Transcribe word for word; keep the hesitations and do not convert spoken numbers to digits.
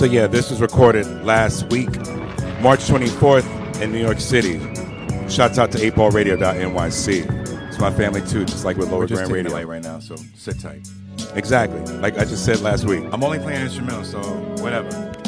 So yeah, this was recorded last week, March twenty-fourth in New York City. Shouts out to eight ball radio dot N Y C. It's my family too, just like with Lower We're just Grand taking Radio. it light right now, so sit tight. Exactly, like I just said last week. I'm only playing instrumental, so whatever.